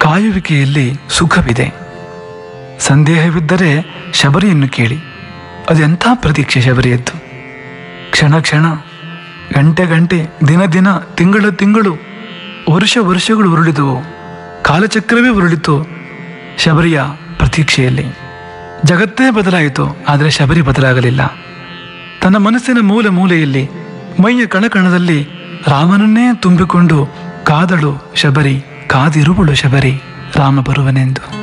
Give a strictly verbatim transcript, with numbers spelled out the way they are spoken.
ಕಾಯುವಿಕೆಯಲ್ಲಿ ಸುಖವಿದೆ. ಸಂದೇಹವಿದ್ದರೆ ಶಬರಿಯನ್ನು ಕೇಳಿ. ಅದೆಂಥ ಪ್ರತೀಕ್ಷೆ ಶಬರಿಯದ್ದು. ಕ್ಷಣ ಕ್ಷಣ, ಗಂಟೆ ಗಂಟೆ, ದಿನ ದಿನ, ತಿಂಗಳ ತಿಂಗಳು, ವರ್ಷ ವರ್ಷಗಳು ಉರುಳಿದವು. ಕಾಲಚಕ್ರವೇ ಉರುಳಿತು ಶಬರಿಯ ಪ್ರತೀಕ್ಷೆಯಲ್ಲಿ. ಜಗತ್ತೇ ಬದಲಾಯಿತು, ಆದರೆ ಶಬರಿ ಬದಲಾಗಲಿಲ್ಲ. ತನ್ನ ಮನಸ್ಸಿನ ಮೂಲೆ ಮೂಲೆಯಲ್ಲಿ, ಮೈಯ ಕಣಕಣದಲ್ಲಿ ರಾಮನನ್ನೇ ತುಂಬಿಕೊಂಡು ಕಾದಳು ಶಬರಿ, ಕಾದಿರುವಳು ಶಬರಿ ರಾಮ ಬರುವನೆಂದು.